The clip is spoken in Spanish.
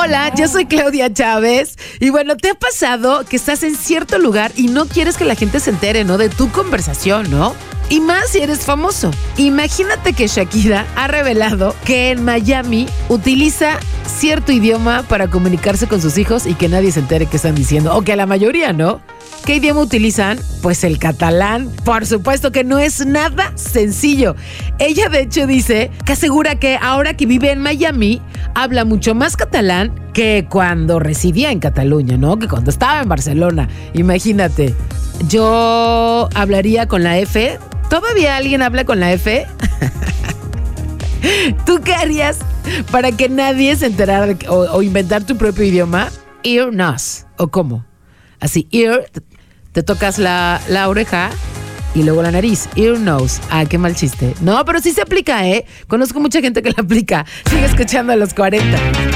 Hola, yo soy Claudia Chávez. Y bueno, ¿te ha pasado que estás en cierto lugar y no quieres que la gente se entere, ¿no? De tu conversación, ¿no? Y más si eres famoso. Imagínate que Shakira ha revelado que en Miami utiliza cierto idioma para comunicarse con sus hijos y que nadie se entere qué están diciendo. O que la mayoría, ¿no? ¿Qué idioma utilizan? Pues el catalán. Por supuesto que no es nada sencillo. Ella de hecho dice que asegura que ahora que vive en Miami habla mucho más catalán que cuando residía en Cataluña, ¿no? Que cuando estaba en Barcelona. Imagínate. Yo hablaría con la F. ¿Todavía alguien habla con la F? ¿Tú qué harías para que nadie se enterara o inventar tu propio idioma? Ear, nose. ¿O cómo? Así, ear, te tocas la oreja y luego la nariz. Ear, nose. Ah, qué mal chiste. No, pero sí se aplica, ¿eh? Conozco mucha gente que la aplica. Sigue escuchando a los 40.